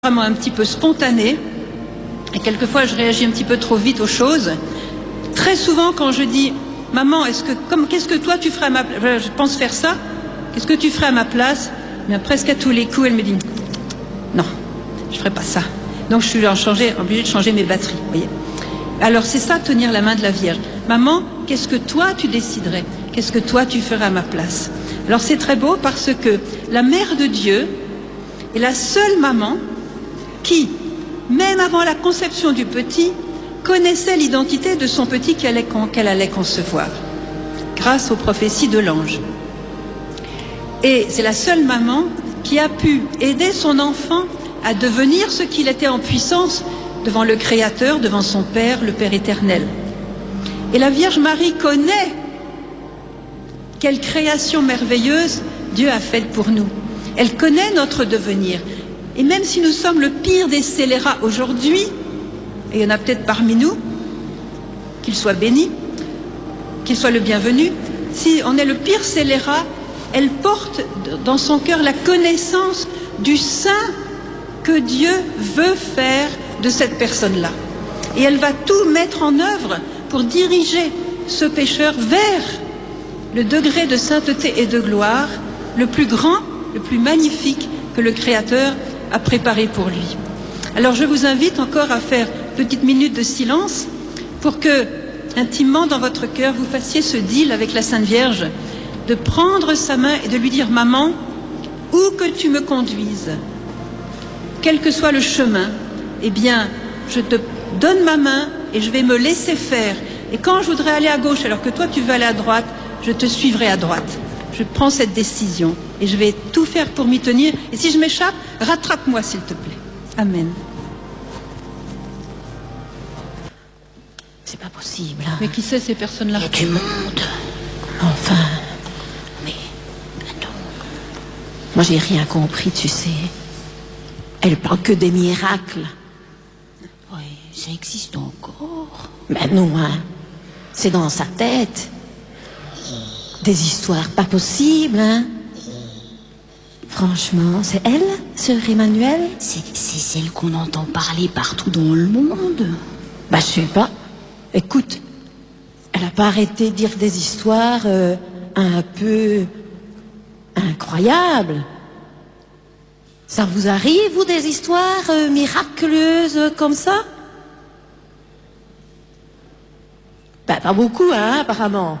Vraiment un petit peu spontané, et quelquefois je réagis un petit peu trop vite aux choses. Très souvent quand je dis « Maman, qu'est-ce que toi tu ferais à ma place ?» Je pense faire ça. « Qu'est-ce que tu ferais à ma place ?» Mais presque à tous les coups, elle me dit « Non, je ne ferais pas ça. » Donc je suis obligée de changer mes batteries. Voyez. Alors c'est ça, tenir la main de la Vierge. « Maman, qu'est-ce que toi tu déciderais? Qu'est-ce que toi tu ferais à ma place ?» Alors c'est très beau parce que la Mère de Dieu est la seule maman qui, même avant la conception du petit, connaissait l'identité de son petit qu'elle allait concevoir, grâce aux prophéties de l'ange. Et c'est la seule maman qui a pu aider son enfant à devenir ce qu'il était en puissance devant le Créateur, devant son Père, le Père éternel. Et la Vierge Marie connaît quelle création merveilleuse Dieu a faite pour nous. Elle connaît notre devenir. Et même si nous sommes le pire des scélérats aujourd'hui, et il y en a peut-être parmi nous, qu'il soit béni, qu'il soit le bienvenu, si on est le pire scélérat, elle porte dans son cœur la connaissance du saint que Dieu veut faire de cette personne-là. Et elle va tout mettre en œuvre pour diriger ce pécheur vers le degré de sainteté et de gloire le plus grand, le plus magnifique que le Créateur a préparé pour lui. Alors je vous invite encore à faire une petite minute de silence pour que, intimement dans votre cœur, vous fassiez ce deal avec la Sainte Vierge, de prendre sa main et de lui dire « Maman, où que tu me conduises, quel que soit le chemin, eh bien, je te donne ma main et je vais me laisser faire. Et quand je voudrais aller à gauche alors que toi tu veux aller à droite, je te suivrai à droite. Je prends cette décision et je vais tout faire pour m'y tenir. Et si je m'échappe, rattrape-moi s'il te plaît. Amen. » C'est pas possible. Hein. Mais qui c'est ces personnes-là? Il y a du monde. Enfin. Mais, attends. Moi, j'ai rien compris, tu sais. Elle parle que des miracles. Oui, ça existe encore. Mais non, hein. C'est dans sa tête. Des histoires pas possibles, hein. Franchement, c'est elle, sœur Emmanuel? C'est celle qu'on entend parler partout dans le monde. Bah, je sais pas. Écoute, elle a pas arrêté de dire des histoires un peu incroyables. Ça vous arrive, vous, des histoires miraculeuses comme ça? Bah, pas beaucoup, hein, apparemment.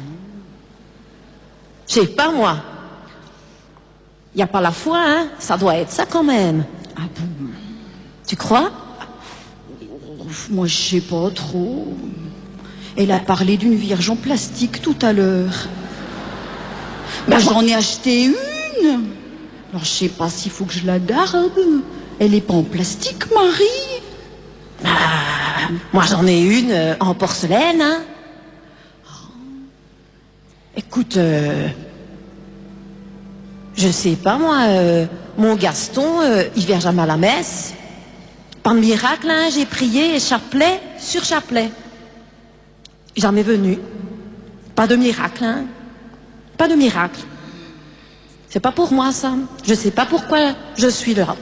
Je sais pas, moi. Il n'y a pas la foi, hein. Ça doit être ça, quand même. Ah bon? Tu crois? Moi, je sais pas trop. Elle a parlé d'une vierge en plastique tout à l'heure. Bah, j'en ai acheté une. Alors, je sais pas s'il faut que je la garde. Elle est pas en plastique, Marie. Ah, moi, j'en ai une en porcelaine, hein. Écoute, je sais pas, moi, mon Gaston, il vient jamais à la messe. Par miracle, hein, j'ai prié chapelet sur chapelet. Jamais venu. Pas de miracle, hein. Pas de miracle. C'est pas pour moi, ça. Je sais pas pourquoi je suis là.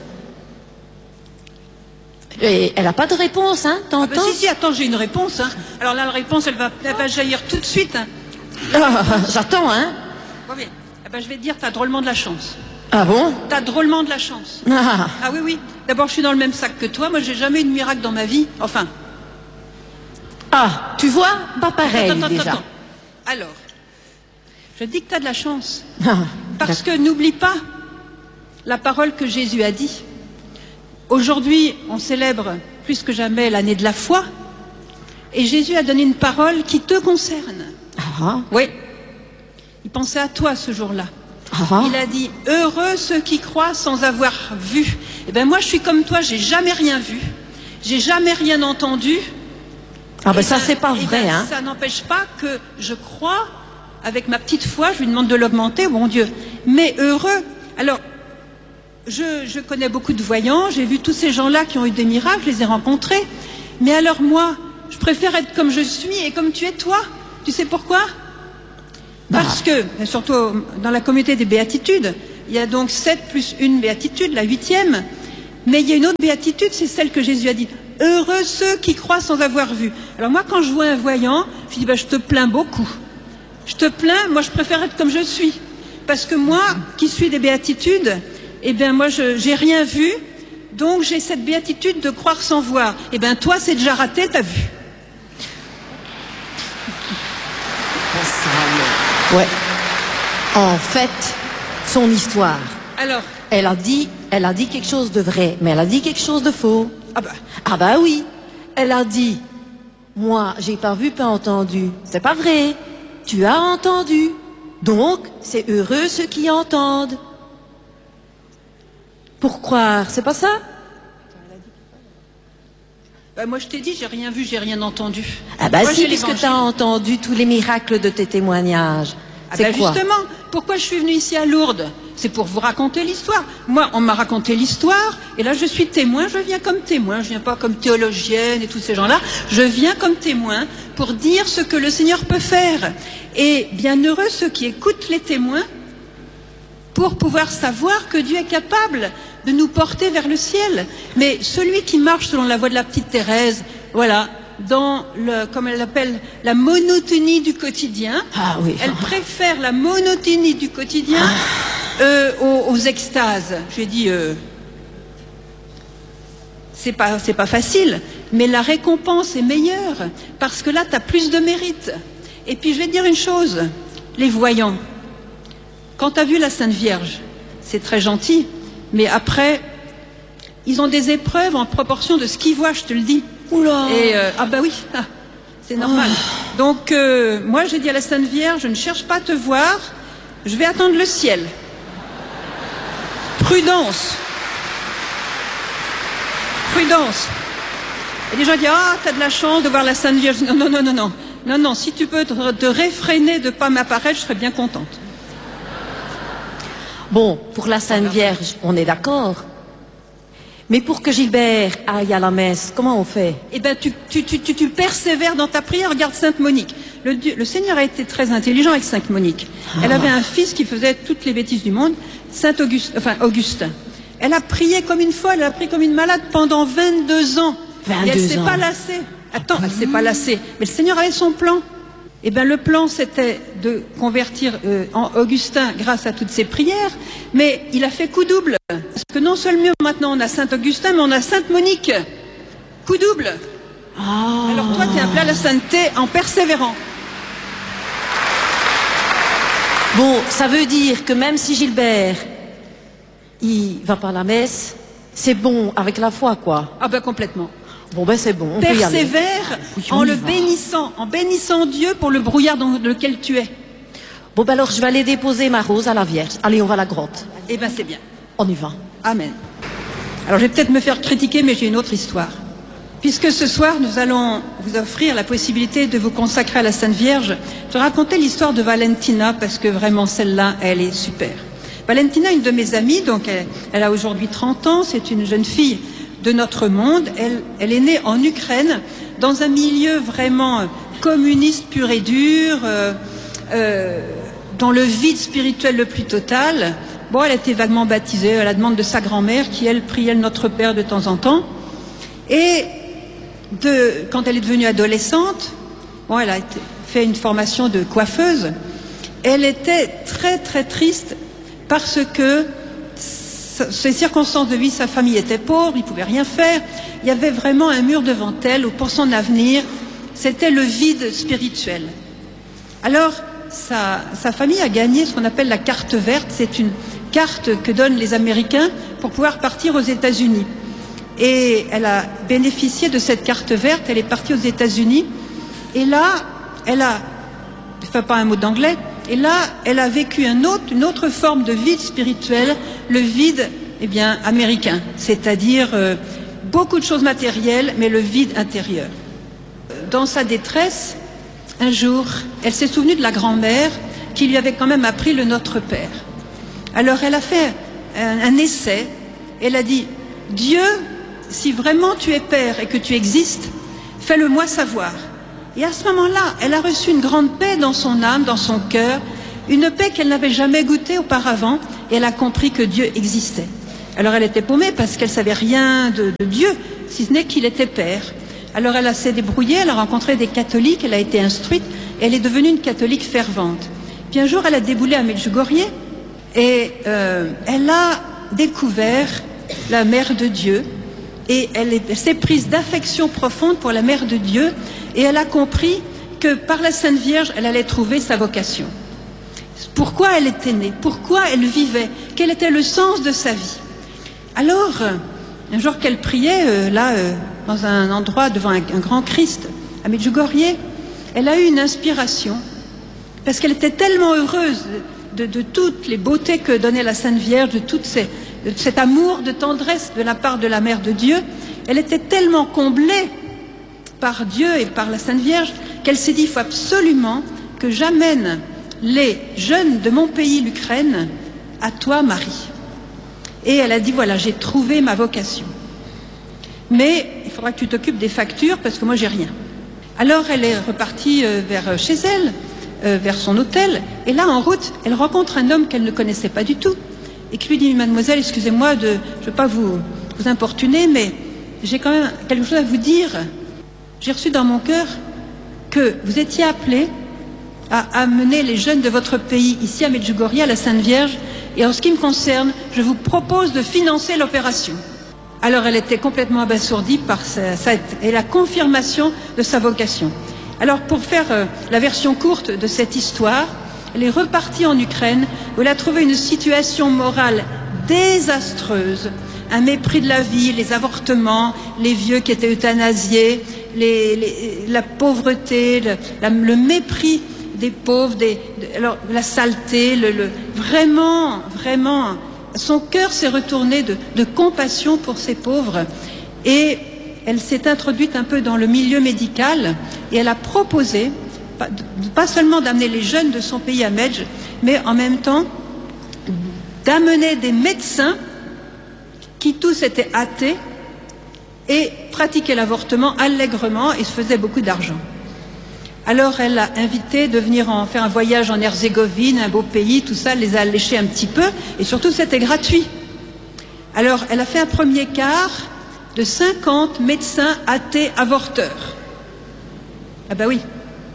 Et elle a pas de réponse, hein, t'entends? Ah bah si, attends, j'ai une réponse, hein. Alors là, la réponse, elle va jaillir tout de suite, hein. Ah, j'attends, hein. Bon, bien. Eh ben, je vais te dire, t'as drôlement de la chance. Ah bon? T'as drôlement de la chance. Ah. Ah oui, oui. D'abord, je suis dans le même sac que toi. Moi, j'ai jamais eu de miracle dans ma vie. Enfin. Ah, tu vois? Pas pareil, déjà. Attends. Alors, je dis que t'as de la chance. Ah, parce que n'oublie pas la parole que Jésus a dit. Aujourd'hui, on célèbre plus que jamais l'année de la foi. Et Jésus a donné une parole qui te concerne. Ah. Oui. Il pensait à toi ce jour-là. Ah. Il a dit « Heureux ceux qui croient sans avoir vu ». Eh bien moi je suis comme toi, j'ai jamais rien vu, j'ai jamais rien entendu. Ah ben ça c'est pas vrai, hein. Ça n'empêche pas que je crois, avec ma petite foi, je lui demande de l'augmenter, bon Dieu. Mais heureux. Alors, je connais beaucoup de voyants, j'ai vu tous ces gens-là qui ont eu des miracles, je les ai rencontrés. Mais alors moi, je préfère être comme je suis et comme tu es toi. Tu sais pourquoi? Parce que, surtout dans la communauté des béatitudes, il y a donc 7 plus 1 béatitude, la 8e. Mais il y a une autre béatitude, c'est celle que Jésus a dit. Heureux ceux qui croient sans avoir vu. Alors moi, quand je vois un voyant, je dis, je te plains beaucoup. Je te plains, moi je préfère être comme je suis. Parce que moi, qui suis des béatitudes, eh bien moi, j'ai rien vu, donc j'ai cette béatitude de croire sans voir. Eh bien toi, c'est déjà raté, t'as vu. Ouais. En fait, son histoire. Alors, elle a dit quelque chose de vrai, mais elle a dit quelque chose de faux. Ah bah Oui. Elle a dit, moi, j'ai pas vu, pas entendu. C'est pas vrai. Tu as entendu. Donc, c'est heureux ceux qui entendent. Pour croire, c'est pas ça? Moi je t'ai dit, j'ai rien vu, j'ai rien entendu. Moi, si, puisque tu as entendu tous les miracles de tes témoignages. C'est quoi? Justement, pourquoi je suis venue ici à Lourdes? C'est pour vous raconter l'histoire. Moi, on m'a raconté l'histoire, et là je suis témoin, je viens comme témoin, je viens pas comme théologienne et tous ces gens-là, je viens comme témoin pour dire ce que le Seigneur peut faire. Et bienheureux ceux qui écoutent les témoins pour pouvoir savoir que Dieu est capable de nous porter vers le ciel. Mais celui qui marche selon la voie de la petite Thérèse, voilà, dans comme elle l'appelle, la monotonie du quotidien, elle préfère la monotonie du quotidien aux extases. J'ai dit, c'est pas facile, mais la récompense est meilleure, parce que là, tu as plus de mérite. Et puis, je vais te dire une chose, les voyants, quand tu as vu la Sainte Vierge, c'est très gentil, mais après, ils ont des épreuves en proportion de ce qu'ils voient, je te le dis. Oula. Et oui, c'est normal. Donc, moi, j'ai dit à la Sainte Vierge, je ne cherche pas à te voir, je vais attendre le ciel. Prudence. Prudence. Et les gens disent, t'as de la chance de voir la Sainte Vierge. Non, si tu peux te réfréner de ne pas m'apparaître, je serais bien contente. Bon, pour la Sainte Vierge, on est d'accord. Mais pour que Gilbert aille à la messe, comment on fait? Eh bien, tu persévères dans ta prière. Regarde Sainte Monique. Le Seigneur a été très intelligent avec Sainte Monique. Elle avait un fils qui faisait toutes les bêtises du monde, Augustin. Elle a prié comme une folle, elle a prié comme une malade pendant 22 ans. Et elle ne s'est pas lassée. Attends, elle ne s'est pas lassée. Mais le Seigneur avait son plan. Eh bien, le plan, c'était de convertir en Augustin grâce à toutes ses prières, mais il a fait coup double. Parce que non seulement maintenant on a Saint Augustin, mais on a Sainte Monique. Coup double. Alors toi, tu es appelé à la sainteté en persévérant. Bon, ça veut dire que même si Gilbert, il va pas à la messe, c'est bon avec la foi, quoi. Complètement. Bon, c'est bon, on persévère en le bénissant, en bénissant Dieu pour le brouillard dans lequel tu es. Bon, alors je vais aller déposer ma rose à la Vierge. Allez, on va à la grotte. Eh bien, c'est bien. On y va. Amen. Alors, je vais peut-être me faire critiquer, mais j'ai une autre histoire. Puisque ce soir, nous allons vous offrir la possibilité de vous consacrer à la Sainte Vierge, je vais raconter l'histoire de Valentina, parce que vraiment, celle-là, elle est super. Valentina, une de mes amies, donc elle a aujourd'hui 30 ans, c'est une jeune fille de notre monde. Elle est née en Ukraine, dans un milieu vraiment communiste pur et dur, dans le vide spirituel le plus total. Bon, elle a été vaguement baptisée à la demande de sa grand-mère, qui, elle, priait le Notre Père de temps en temps. Et quand elle est devenue adolescente, bon, elle a fait une formation de coiffeuse. Elle était très, très triste parce que ses circonstances de vie, sa famille était pauvre, il ne pouvait rien faire. Il y avait vraiment un mur devant elle, où pour son avenir, c'était le vide spirituel. Alors, sa famille a gagné ce qu'on appelle la carte verte. C'est une carte que donnent les Américains pour pouvoir partir aux États-Unis. Et elle a bénéficié de cette carte verte, elle est partie aux États-Unis. Et là, elle a, enfin pas un mot d'anglais, et là, elle a vécu une autre forme de vide spirituel, le vide, américain. C'est-à-dire beaucoup de choses matérielles, mais le vide intérieur. Dans sa détresse, un jour, elle s'est souvenue de la grand-mère qui lui avait quand même appris le Notre Père. Alors elle a fait un essai, elle a dit « Dieu, si vraiment tu es Père et que tu existes, fais-le-moi savoir ». Et à ce moment-là, elle a reçu une grande paix dans son âme, dans son cœur, une paix qu'elle n'avait jamais goûtée auparavant, et elle a compris que Dieu existait. Alors elle était paumée parce qu'elle savait rien de Dieu, si ce n'est qu'il était père. Alors elle s'est débrouillée, elle a rencontré des catholiques, elle a été instruite, et elle est devenue une catholique fervente. Puis un jour, elle a déboulé à Medjugorje, et elle a découvert la Mère de Dieu, et elle s'est prise d'affection profonde pour la Mère de Dieu, et elle a compris que par la Sainte Vierge, elle allait trouver sa vocation. Pourquoi elle était née, pourquoi elle vivait, quel était le sens de sa vie. Alors, un jour qu'elle priait, dans un endroit devant un grand Christ, à Medjugorje, elle a eu une inspiration, parce qu'elle était tellement heureuse de toutes les beautés que donnait la Sainte Vierge, de cet amour, de tendresse de la part de la Mère de Dieu. Elle était tellement comblée par Dieu et par la Sainte Vierge qu'elle s'est dit, il faut absolument que j'amène les jeunes de mon pays, l'Ukraine, à toi, Marie. Et elle a dit, voilà, j'ai trouvé ma vocation. Mais il faudra que tu t'occupes des factures parce que moi, j'ai rien. Alors, elle est repartie vers chez elle, vers son hôtel. Et là, en route, elle rencontre un homme qu'elle ne connaissait pas du tout et qui lui dit, mademoiselle, excusez-moi, je ne veux pas vous importuner, mais j'ai quand même quelque chose à vous dire. J'ai reçu dans mon cœur que vous étiez appelée à amener les jeunes de votre pays ici à Medjugorje, à la Sainte Vierge, et en ce qui me concerne, je vous propose de financer l'opération. Alors elle était complètement abasourdie par la confirmation de sa vocation. Alors pour faire la version courte de cette histoire, elle est repartie en Ukraine où elle a trouvé une situation morale désastreuse, un mépris de la vie, les avortements, les vieux qui étaient euthanasiés, la pauvreté, le mépris des pauvres, alors, la saleté, vraiment, son cœur s'est retourné de compassion pour ces pauvres, et elle s'est introduite un peu dans le milieu médical, et elle a proposé, pas seulement d'amener les jeunes de son pays à Medj, mais en même temps d'amener des médecins qui tous étaient athées et pratiquaient l'avortement allègrement et se faisaient beaucoup d'argent. Alors elle l'a invité de venir faire un voyage en Herzégovine, un beau pays, tout ça, elle les a alléchés un petit peu, et surtout c'était gratuit. Alors elle a fait un premier quart de 50 médecins athées avorteurs. Ah ben oui.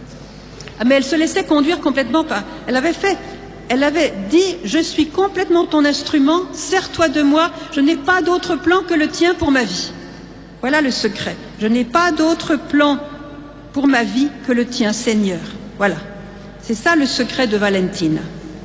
Ah mais elle se laissait conduire complètement pas. Elle avait dit, je suis complètement ton instrument, sers-toi de moi, je n'ai pas d'autre plan que le tien pour ma vie. Voilà le secret. Je n'ai pas d'autre plan pour ma vie que le tien, Seigneur. Voilà. C'est ça le secret de Valentina.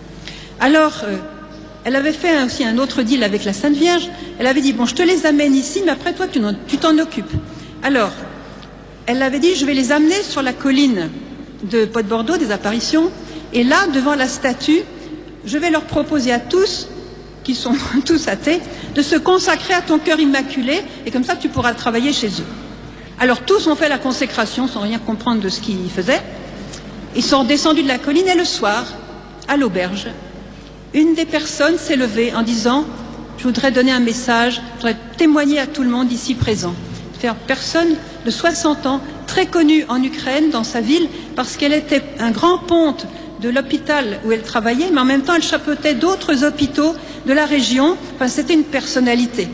Alors, elle avait fait aussi un autre deal avec la Sainte Vierge. Elle avait dit, bon, je te les amène ici, mais après toi, tu t'en occupes. Alors, elle avait dit, je vais les amener sur la colline de Pot-Bordeaux, des apparitions, et là, devant la statue, je vais leur proposer à tous, qui sont tous athées, de se consacrer à ton cœur immaculé, et comme ça, tu pourras travailler chez eux. Alors tous ont fait la consécration sans rien comprendre de ce qu'ils faisaient. Ils sont descendus de la colline et le soir, à l'auberge, une des personnes s'est levée en disant « Je voudrais donner un message, je voudrais témoigner à tout le monde ici présent. » C'est une personne de 60 ans, très connue en Ukraine, dans sa ville, parce qu'elle était un grand ponte de l'hôpital où elle travaillait, mais en même temps elle chapeautait d'autres hôpitaux de la région. Enfin, c'était une personnalité.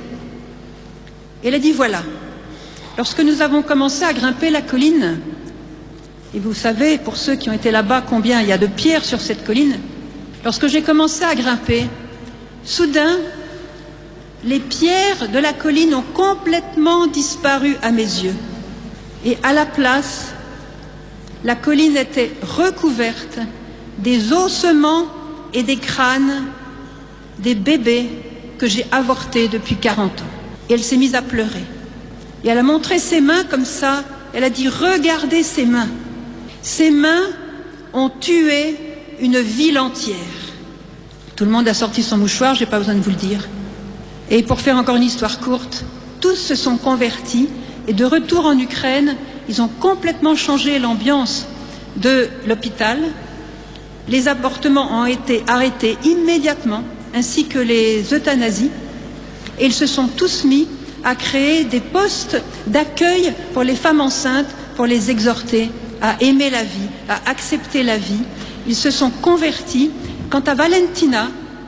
Et elle a dit « Voilà. » Lorsque nous avons commencé à grimper la colline, et vous savez, pour ceux qui ont été là-bas, combien il y a de pierres sur cette colline, lorsque j'ai commencé à grimper, soudain, les pierres de la colline ont complètement disparu à mes yeux. Et à la place, la colline était recouverte des ossements et des crânes des bébés que j'ai avortés depuis 40 ans. Et elle s'est mise à pleurer. Et elle a montré ses mains comme ça. Elle a dit, regardez ces mains. Ces mains ont tué une ville entière. Tout le monde a sorti son mouchoir, je n'ai pas besoin de vous le dire. Et pour faire encore une histoire courte, tous se sont convertis. Et de retour en Ukraine, ils ont complètement changé l'ambiance de l'hôpital. Les avortements ont été arrêtés immédiatement, ainsi que les euthanasies. Et ils se sont tous mis à créer des postes d'accueil pour les femmes enceintes, pour les exhorter à aimer la vie, à accepter la vie. Ils se sont convertis. Quant à Valentina,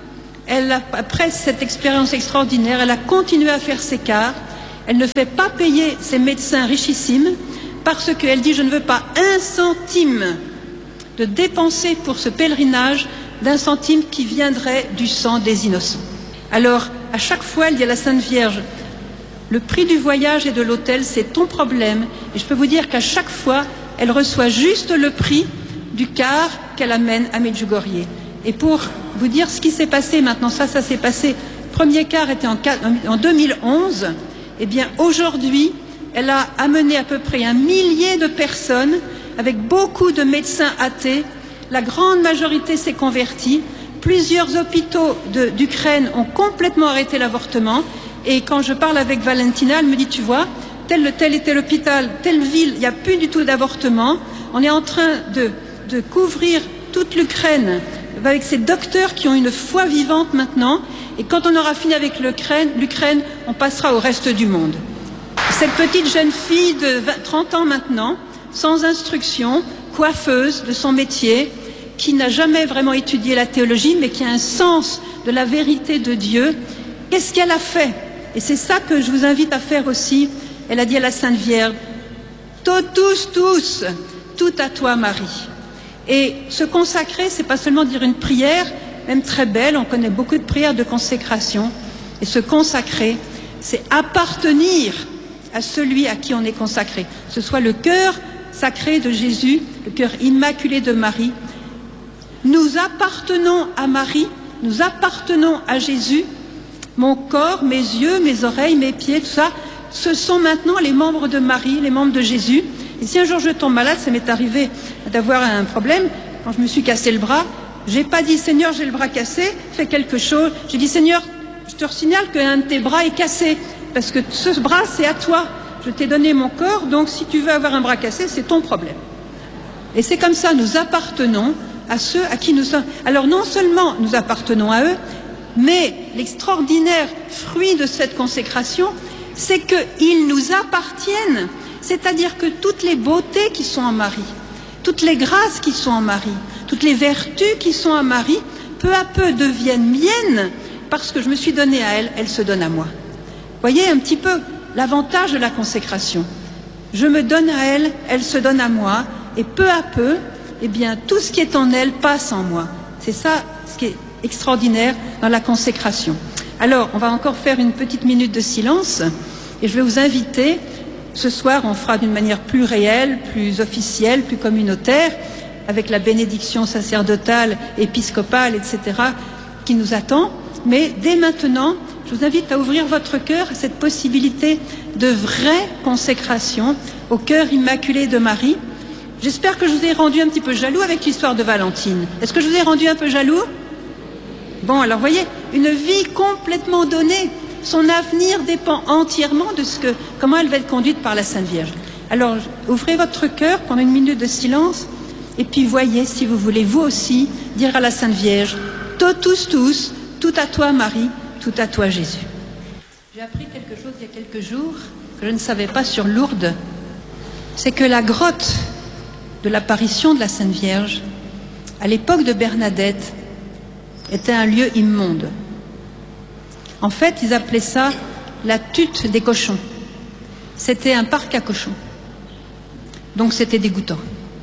après cette expérience extraordinaire, elle a continué à faire ses quarts. Elle ne fait pas payer ses médecins richissimes parce qu'elle dit « Je ne veux pas un centime de dépenser pour ce pèlerinage d'un centime qui viendrait du sang des innocents. » Alors, à chaque fois, elle dit à la Sainte Vierge « Le prix du voyage et de l'hôtel, c'est ton problème. » Et je peux vous dire qu'à chaque fois, elle reçoit juste le prix du quart qu'elle amène à Medjugorje. Et pour vous dire ce qui s'est passé maintenant, ça s'est passé, premier quart était en 2011, eh bien aujourd'hui, elle a amené à peu près 1 millier de personnes, avec beaucoup de médecins athées. La grande majorité s'est convertie. Plusieurs hôpitaux d'Ukraine ont complètement arrêté l'avortement. Et quand je parle avec Valentina, elle me dit, tu vois, tel et tel hôpital, telle ville, il n'y a plus du tout d'avortement. On est en train de couvrir toute l'Ukraine avec ces docteurs qui ont une foi vivante maintenant. Et quand on aura fini avec l'Ukraine, on passera au reste du monde. Cette petite jeune fille de 30 ans maintenant, sans instruction, coiffeuse de son métier, qui n'a jamais vraiment étudié la théologie, mais qui a un sens de la vérité de Dieu, qu'est-ce qu'elle a fait? Et c'est ça que je vous invite à faire aussi. Elle a dit à la Sainte Vierge, totus, tout à toi Marie. Et se consacrer, c'est pas seulement dire une prière, même très belle, on connaît beaucoup de prières de consécration, et se consacrer, c'est appartenir à celui à qui on est consacré, que ce soit le cœur sacré de Jésus, le cœur immaculé de Marie. Nous appartenons à Marie, nous appartenons à Jésus. Mon corps, mes yeux, mes oreilles, mes pieds, tout ça, ce sont maintenant les membres de Marie, les membres de Jésus. Et si un jour je tombe malade, ça m'est arrivé d'avoir un problème, quand je me suis cassé le bras, j'ai pas dit Seigneur, j'ai le bras cassé, fais quelque chose. J'ai dit Seigneur, je te signale qu'un de tes bras est cassé, parce que ce bras c'est à toi. Je t'ai donné mon corps, donc si tu veux avoir un bras cassé, c'est ton problème. Et c'est comme ça, nous appartenons à ceux à qui nous sommes. Alors non seulement nous appartenons à eux, mais l'extraordinaire fruit de cette consécration, c'est qu'ils nous appartiennent. C'est-à-dire que toutes les beautés qui sont en Marie, toutes les grâces qui sont en Marie, toutes les vertus qui sont en Marie, peu à peu deviennent miennes, parce que je me suis donnée à elle, elle se donne à moi. Voyez un petit peu l'avantage de la consécration. Je me donne à elle, elle se donne à moi, et peu à peu, eh bien, tout ce qui est en elle passe en moi. C'est ça ce qui est extraordinaire dans la consécration. Alors, on va encore faire une petite minute de silence, et je vais vous inviter. Ce soir, on fera d'une manière plus réelle, plus officielle, plus communautaire, avec la bénédiction sacerdotale, épiscopale, etc., qui nous attend. Mais dès maintenant, je vous invite à ouvrir votre cœur à cette possibilité de vraie consécration au cœur immaculé de Marie. J'espère que je vous ai rendu un petit peu jaloux avec l'histoire de Valentine. Est-ce que je vous ai rendu un peu jaloux? Bon, alors voyez, une vie complètement donnée. Son avenir dépend entièrement de comment elle va être conduite par la Sainte Vierge. Alors, ouvrez votre cœur pendant une minute de silence, et puis voyez, si vous voulez, vous aussi, dire à la Sainte Vierge, totus, tout à toi Marie, tout à toi Jésus. J'ai appris quelque chose il y a quelques jours, que je ne savais pas sur Lourdes, c'est que la grotte de l'apparition de la Sainte Vierge, à l'époque de Bernadette, était un lieu immonde. En fait, ils appelaient ça la tute des cochons. C'était un parc à cochons. Donc c'était dégoûtant.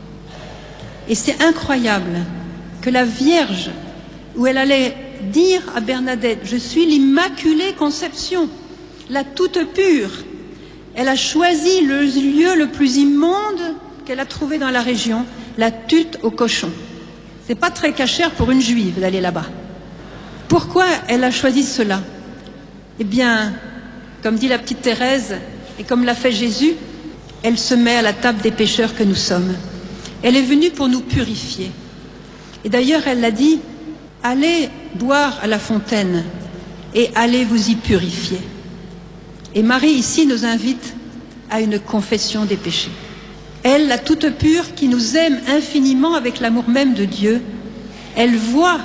Et c'est incroyable que la Vierge, où elle allait dire à Bernadette, je suis l'Immaculée Conception, la toute pure, elle a choisi le lieu le plus immonde qu'elle a trouvé dans la région, la tute aux cochons. C'est pas très cachère pour une juive d'aller là-bas. Pourquoi elle a choisi cela? Eh bien, comme dit la petite Thérèse, et comme l'a fait Jésus, elle se met à la table des pécheurs que nous sommes. Elle est venue pour nous purifier. Et d'ailleurs, elle l'a dit, allez boire à la fontaine et allez vous y purifier. Et Marie, ici, nous invite à une confession des péchés. Elle, la toute pure, qui nous aime infiniment avec l'amour même de Dieu, elle voit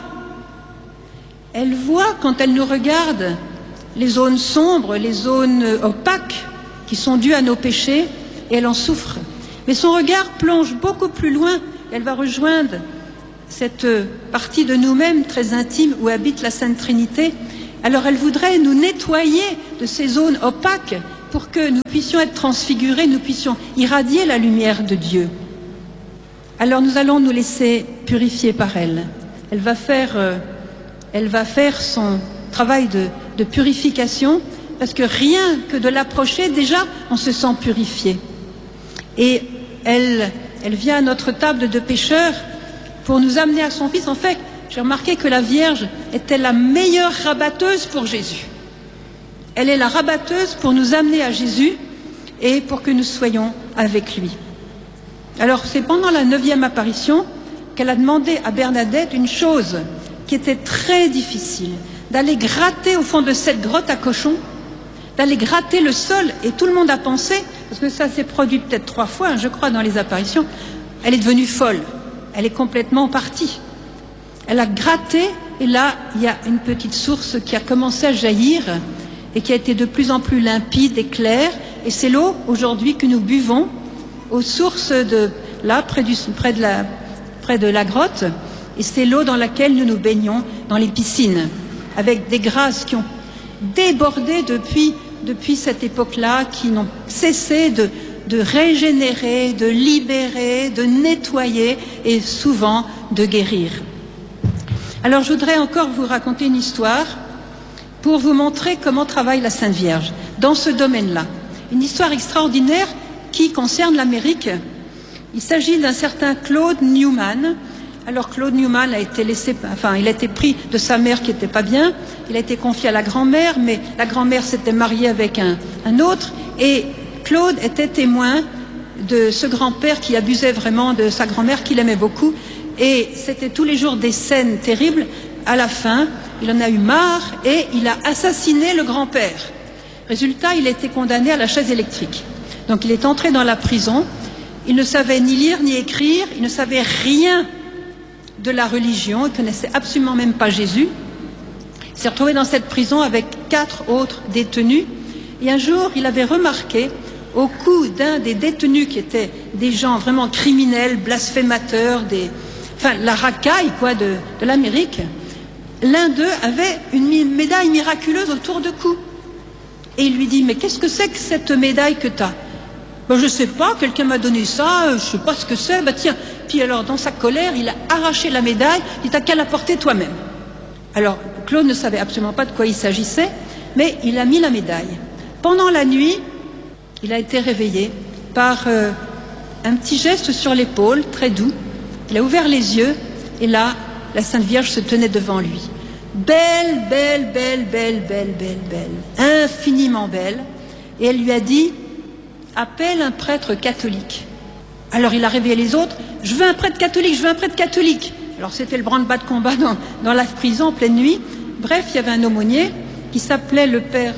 quand elle nous regarde, les zones sombres, les zones opaques qui sont dues à nos péchés, et elle en souffre. Mais son regard plonge beaucoup plus loin, elle va rejoindre cette partie de nous-mêmes très intime où habite la Sainte Trinité, alors elle voudrait nous nettoyer de ces zones opaques pour que nous puissions être transfigurés, nous puissions irradier la lumière de Dieu. Alors nous allons nous laisser purifier par elle. Elle va faire son travail de purification, parce que rien que de l'approcher, déjà, on se sent purifié. Et elle vient à notre table de pécheurs pour nous amener à son Fils. En fait, j'ai remarqué que la Vierge était la meilleure rabatteuse pour Jésus. Elle est la rabatteuse pour nous amener à Jésus et pour que nous soyons avec lui. Alors, c'est pendant la 9e apparition qu'elle a demandé à Bernadette une chose qui était très difficile, d'aller gratter au fond de cette grotte à cochons, d'aller gratter le sol, et tout le monde a pensé, parce que ça s'est produit peut-être 3 fois, je crois, dans les apparitions, elle est devenue folle, elle est complètement partie. Elle a gratté, et là, il y a une petite source qui a commencé à jaillir, et qui a été de plus en plus limpide et claire, et c'est l'eau, aujourd'hui, que nous buvons, aux sources de là, près de la grotte, et c'est l'eau dans laquelle nous nous baignons dans les piscines, avec des grâces qui ont débordé depuis cette époque-là, qui n'ont cessé de régénérer, de libérer, de nettoyer et souvent de guérir. Alors je voudrais encore vous raconter une histoire pour vous montrer comment travaille la Sainte Vierge dans ce domaine-là. Une histoire extraordinaire qui concerne l'Amérique. Il s'agit d'un certain Claude Newman. Alors Claude Newman a été pris de sa mère qui n'était pas bien, il a été confié à la grand-mère, mais la grand-mère s'était mariée avec un autre, et Claude était témoin de ce grand-père qui abusait vraiment de sa grand-mère, qu'il aimait beaucoup, et c'était tous les jours des scènes terribles. À la fin, il en a eu marre et il a assassiné le grand-père. Résultat, il a été condamné à la chaise électrique. Donc il est entré dans la prison, il ne savait ni lire ni écrire, il ne savait rien de la religion, il ne connaissait absolument même pas Jésus. Il s'est retrouvé dans cette prison avec 4 autres détenus, et un jour il avait remarqué au cou d'un des détenus, qui étaient des gens vraiment criminels, blasphémateurs, la racaille de l'Amérique, l'un d'eux avait une médaille miraculeuse autour du cou. Et il lui dit: mais qu'est-ce que c'est que cette médaille que tu as? Ben, je ne sais pas, quelqu'un m'a donné ça, je ne sais pas ce que c'est, tiens. Puis alors, dans sa colère, il a arraché la médaille, il dit: t'as qu'à la porter toi-même. Alors, Claude ne savait absolument pas de quoi il s'agissait, mais il a mis la médaille. Pendant la nuit, il a été réveillé par un petit geste sur l'épaule, très doux. Il a ouvert les yeux, et là, la Sainte Vierge se tenait devant lui. Belle, belle, belle, belle, belle, belle, belle, infiniment belle. Et elle lui a dit: appelle un prêtre catholique. Alors il a réveillé les autres: je veux un prêtre catholique, je veux un prêtre catholique. Alors c'était le branle-bas de combat dans la prison en pleine nuit. Bref, il y avait un aumônier qui s'appelait le père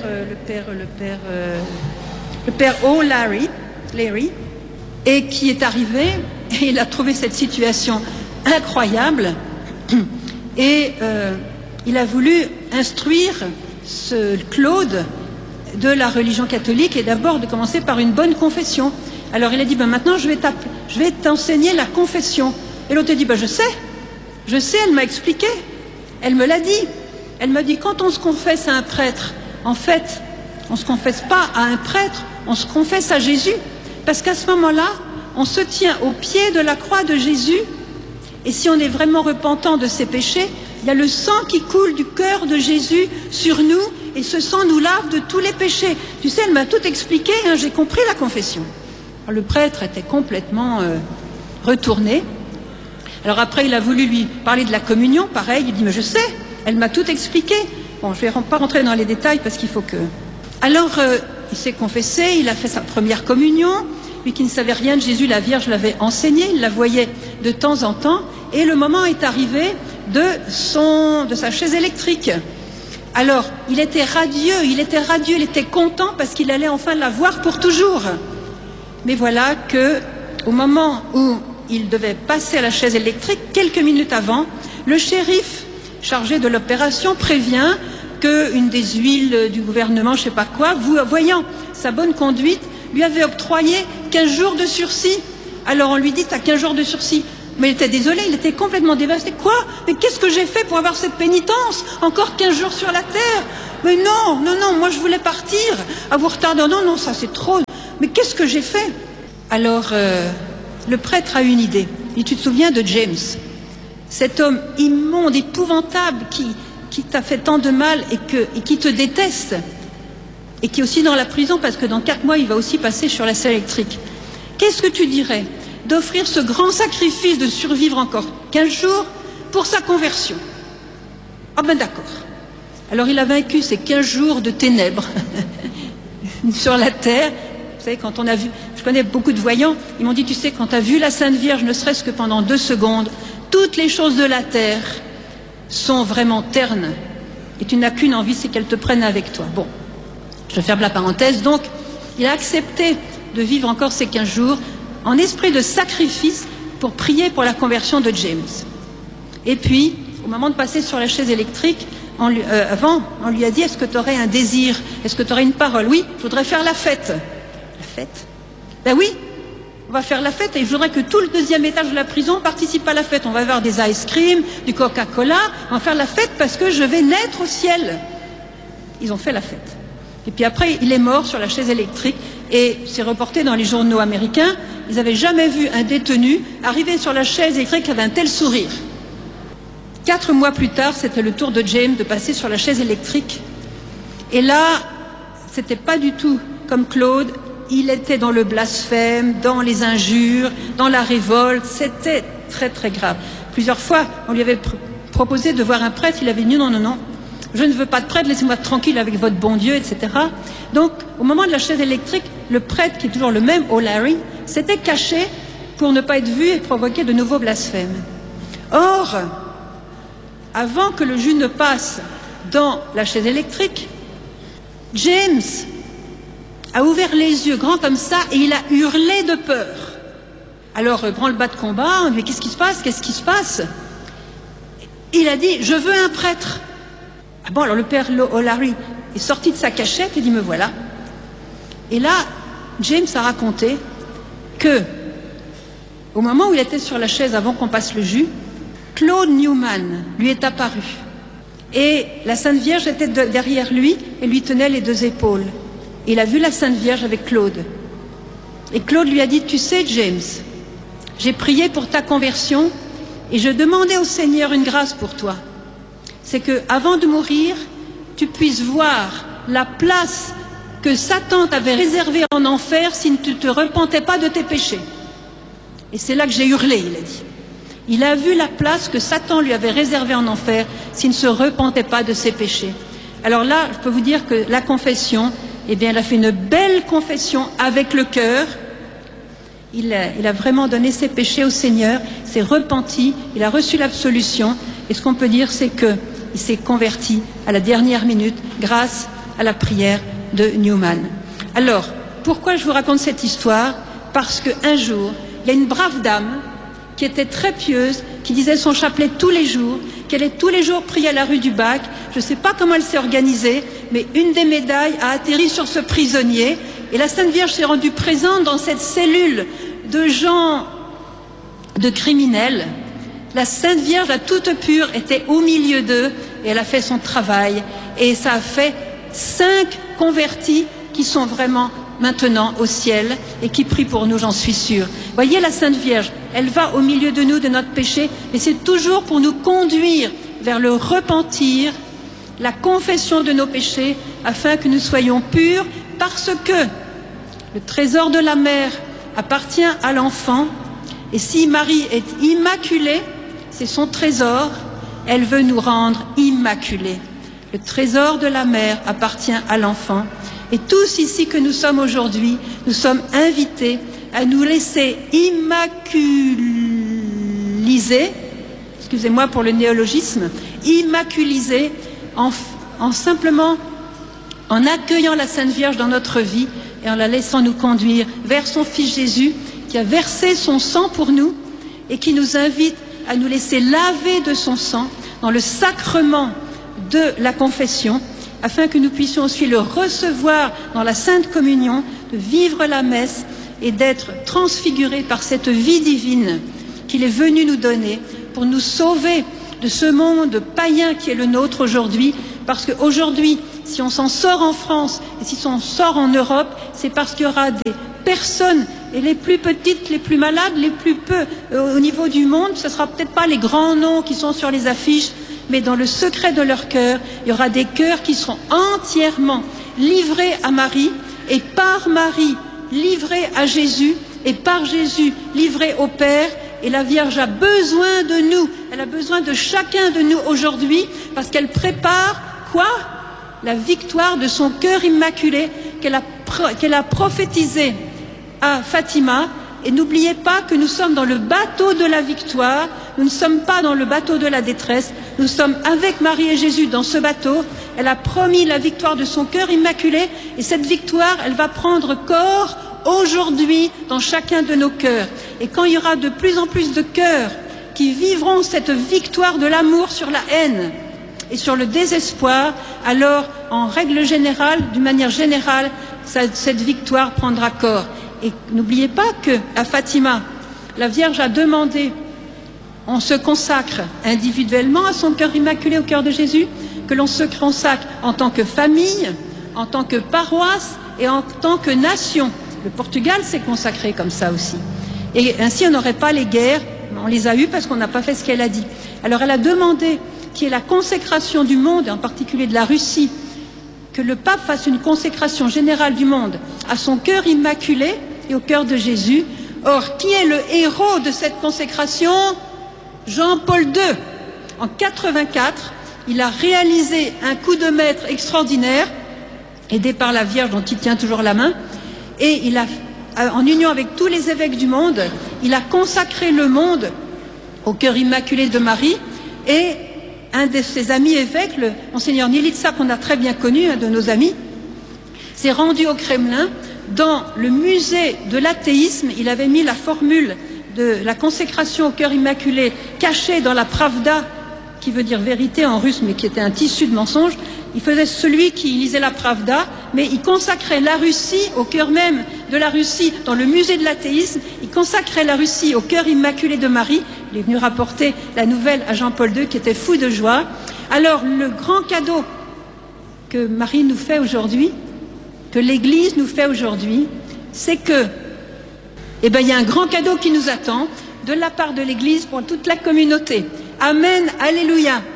O'Larry, et qui est arrivé, et il a trouvé cette situation incroyable, et il a voulu instruire ce Claude de la religion catholique, et d'abord de commencer par une bonne confession. Alors il a dit: maintenant je vais t'enseigner la confession. Et l'autre a dit: je sais, elle m'a expliqué, elle me l'a dit. Elle m'a dit: quand on se confesse à un prêtre, en fait, on ne se confesse pas à un prêtre, on se confesse à Jésus. Parce qu'à ce moment-là, on se tient au pied de la croix de Jésus, et si on est vraiment repentant de ses péchés, il y a le sang qui coule du cœur de Jésus sur nous, et ce sang nous lave de tous les péchés. Tu sais, elle m'a tout expliqué, j'ai compris la confession. Alors, le prêtre était complètement retourné. Alors après, il a voulu lui parler de la communion, pareil, il dit: mais je sais, elle m'a tout expliqué. Bon, je ne vais pas rentrer dans les détails parce qu'il faut que... Alors, il s'est confessé, il a fait sa première communion. Lui qui ne savait rien de Jésus, la Vierge l'avait enseigné, il la voyait de temps en temps, et le moment est arrivé de sa chaise électrique. Alors, il était radieux, il était content parce qu'il allait enfin la voir pour toujours. Mais voilà que, au moment où il devait passer à la chaise électrique, quelques minutes avant, le shérif chargé de l'opération prévient qu'une des huiles du gouvernement, je ne sais pas quoi, voyant sa bonne conduite, lui avait octroyé 15 jours de sursis. Alors on lui dit: t'as 15 jours de sursis. Mais il était désolé, il était complètement dévasté. Quoi? Mais qu'est-ce que j'ai fait pour avoir cette pénitence? Encore 15 jours sur la terre? Mais non, moi je voulais partir. À vous retarder, non, ça c'est trop. Mais qu'est-ce que j'ai fait? Alors, le prêtre a une idée. Et tu te souviens de James, cet homme immonde, épouvantable, qui t'a fait tant de mal et qui te déteste, et qui est aussi dans la prison parce que dans 4 mois, il va aussi passer sur la selle électrique. Qu'est-ce que tu dirais d'offrir ce grand sacrifice de survivre encore 15 jours pour sa conversion? Ah ben d'accord. Alors il a vaincu ces 15 jours de ténèbres sur la terre. Vous savez, quand on a vu, je connais beaucoup de voyants, ils m'ont dit, tu sais, quand tu as vu la Sainte Vierge, ne serait-ce que pendant 2 secondes, toutes les choses de la terre sont vraiment ternes. Et tu n'as qu'une envie, c'est qu'elles te prennent avec toi. Bon, je ferme la parenthèse. Donc, il a accepté de vivre encore ces 15 jours en esprit de sacrifice pour prier pour la conversion de James. Et puis, au moment de passer sur la chaise électrique, on lui a dit, est-ce que tu aurais un désir? Est-ce que tu aurais une parole? Oui, je voudrais faire la fête. La fête? Ben oui, on va faire la fête et je voudrais que tout le 2e étage de la prison participe à la fête. On va avoir des ice cream, du Coca-Cola, on va faire la fête parce que je vais naître au ciel. Ils ont fait la fête. Et puis après, il est mort sur la chaise électrique et c'est reporté dans les journaux américains. Ils n'avaient jamais vu un détenu arriver sur la chaise électrique avec un tel sourire. 4 mois plus tard, c'était le tour de James de passer sur la chaise électrique. Et là, c'était pas du tout comme Claude. Il était dans le blasphème, dans les injures, dans la révolte. C'était très très grave. Plusieurs fois, on lui avait proposé de voir un prêtre. Il avait dit non. Je ne veux pas de prêtre, laissez-moi tranquille avec votre bon Dieu, etc. Donc, au moment de la chaise électrique, le prêtre, qui est toujours le même, O'Larry, s'était caché pour ne pas être vu et provoquer de nouveaux blasphèmes. Or, avant que le jus ne passe dans la chaise électrique, James a ouvert les yeux grands comme ça et il a hurlé de peur. Alors, branle-bas de combat, mais qu'est-ce qui se passe? Il a dit, je veux un prêtre. Ah bon, alors le père O'Larry est sorti de sa cachette et dit, me voilà. Et là, James a raconté que, au moment où il était sur la chaise avant qu'on passe le jus, Claude Newman lui est apparu. Et la Sainte Vierge était derrière lui et lui tenait les 2 épaules. Il a vu la Sainte Vierge avec Claude. Et Claude lui a dit, tu sais, James, j'ai prié pour ta conversion et je demandais au Seigneur une grâce pour toi. C'est que, avant de mourir, tu puisses voir la place que Satan t'avait réservée en enfer si tu ne te repentais pas de tes péchés. Et c'est là que j'ai hurlé, il a dit. Il a vu la place que Satan lui avait réservée en enfer s'il ne se repentait pas de ses péchés. Alors là, je peux vous dire que la confession, eh bien, elle a fait une belle confession avec le cœur. Il a vraiment donné ses péchés au Seigneur, s'est repenti, il a reçu l'absolution. Et ce qu'on peut dire, c'est qu'il s'est converti à la dernière minute grâce à la prière de Newman. Alors, pourquoi je vous raconte cette histoire? Parce qu'un jour, il y a une brave dame qui était très pieuse, qui disait son chapelet tous les jours, qui allait tous les jours prier à la rue du Bac. Je ne sais pas comment elle s'est organisée, mais une des médailles a atterri sur ce prisonnier. Et la Sainte Vierge s'est rendue présente dans cette cellule de gens, de criminels. La Sainte Vierge, la toute pure, était au milieu d'eux et elle a fait son travail. Et ça a fait 5 convertis qui sont vraiment maintenant au ciel et qui prient pour nous, j'en suis sûre. Voyez, la Sainte Vierge, elle va au milieu de nous, de notre péché, mais c'est toujours pour nous conduire vers le repentir, la confession de nos péchés, afin que nous soyons purs, parce que le trésor de la mère appartient à l'enfant, et si Marie est immaculée, c'est son trésor, elle veut nous rendre immaculés. Le trésor de la mère appartient à l'enfant. Et tous ici que nous sommes aujourd'hui, nous sommes invités à nous laisser immaculiser, excusez-moi pour le néologisme, immaculiser en simplement en accueillant la Sainte Vierge dans notre vie et en la laissant nous conduire vers son Fils Jésus qui a versé son sang pour nous et qui nous invite à nous laisser laver de son sang dans le sacrement de la confession, afin que nous puissions aussi le recevoir dans la Sainte Communion, de vivre la messe et d'être transfigurés par cette vie divine qu'il est venu nous donner pour nous sauver de ce monde païen qui est le nôtre aujourd'hui, parce qu'aujourd'hui, si on s'en sort en France et si on sort en Europe, c'est parce qu'il y aura des personnes, et les plus petites, les plus malades, les plus peu au niveau du monde, ce ne sera peut-être pas les grands noms qui sont sur les affiches, mais dans le secret de leur cœur, il y aura des cœurs qui seront entièrement livrés à Marie, et par Marie, livrés à Jésus, et par Jésus, livrés au Père. Et la Vierge a besoin de nous, elle a besoin de chacun de nous aujourd'hui, parce qu'elle prépare quoi? La victoire de son cœur immaculé qu'elle a prophétisé à Fatima. Et n'oubliez pas que nous sommes dans le bateau de la victoire, nous ne sommes pas dans le bateau de la détresse, nous sommes avec Marie et Jésus dans ce bateau. Elle a promis la victoire de son cœur immaculé, et cette victoire, elle va prendre corps aujourd'hui dans chacun de nos cœurs. Et quand il y aura de plus en plus de cœurs qui vivront cette victoire de l'amour sur la haine et sur le désespoir, alors en règle générale, d'une manière générale, cette victoire prendra corps. Et n'oubliez pas qu'à Fatima, la Vierge a demandé, on se consacre individuellement à son cœur immaculé, au cœur de Jésus, que l'on se consacre en tant que famille, en tant que paroisse et en tant que nation. Le Portugal s'est consacré comme ça aussi. Et ainsi, on n'aurait pas les guerres. On les a eues parce qu'on n'a pas fait ce qu'elle a dit. Alors, elle a demandé qu'il y ait la consécration du monde, et en particulier de la Russie, que le pape fasse une consécration générale du monde à son cœur immaculé et au cœur de Jésus. Or, qui est le héros de cette consécration? Jean-Paul II. En 84, il a réalisé un coup de maître extraordinaire, aidé par la Vierge dont il tient toujours la main, et il a, en union avec tous les évêques du monde, il a consacré le monde au cœur immaculé de Marie. Et un de ses amis évêques, le monseigneur Nilitsa, qu'on a très bien connu, un de nos amis, s'est rendu au Kremlin. Dans le musée de l'athéisme, il avait mis la formule de la consécration au cœur immaculé cachée dans la Pravda, qui veut dire vérité en russe, mais qui était un tissu de mensonges. Il faisait celui qui lisait la Pravda, mais il consacrait la Russie, au cœur même de la Russie, dans le musée de l'athéisme, il consacrait la Russie au cœur immaculé de Marie. Il est venu rapporter la nouvelle à Jean-Paul II, qui était fou de joie. Alors, le grand cadeau que Marie nous fait aujourd'hui, que l'Église nous fait aujourd'hui, c'est que, il y a un grand cadeau qui nous attend de la part de l'Église pour toute la communauté. Amen, alléluia.